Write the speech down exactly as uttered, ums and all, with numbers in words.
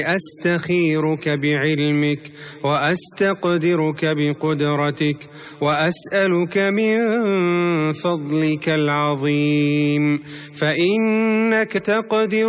أستخيرك بعلمك وأستقدرك بقدرتك وأسألك من فضلك العظيم، فإنك تقدر